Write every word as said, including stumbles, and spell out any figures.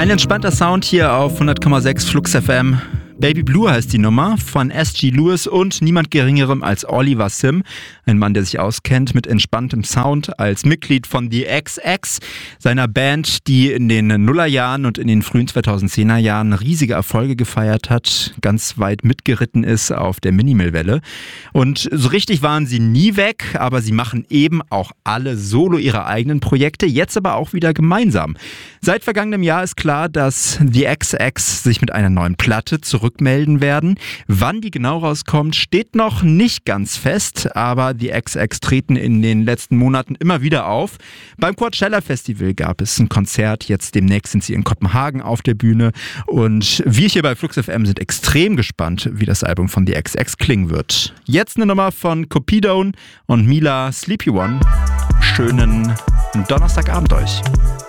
Ein entspannter Sound hier auf hundert Komma sechs Flux F M. Baby Blue heißt die Nummer von S G Lewis und niemand geringerem als Oliver Sim. Ein Mann, der sich auskennt mit entspanntem Sound als Mitglied von The X X, seiner Band, die in den Nullerjahren und in den frühen zweitausendzehner Jahren riesige Erfolge gefeiert hat, ganz weit mitgeritten ist auf der Minimal-Welle. Und so richtig waren sie nie weg, aber sie machen eben auch alle solo ihre eigenen Projekte, jetzt aber auch wieder gemeinsam. Seit vergangenem Jahr ist klar, dass The X X sich mit einer neuen Platte zurückmelden werden. Wann die genau rauskommt, steht noch nicht ganz fest, aber The X X treten in den letzten Monaten immer wieder auf. Beim Coachella Festival gab es ein Konzert, jetzt demnächst sind sie in Kopenhagen auf der Bühne und wir hier bei Flux F M sind extrem gespannt, wie das Album von The X X klingen wird. Jetzt eine Nummer von Cupidon und Mila, Sleepy One. Schönen Donnerstagabend euch.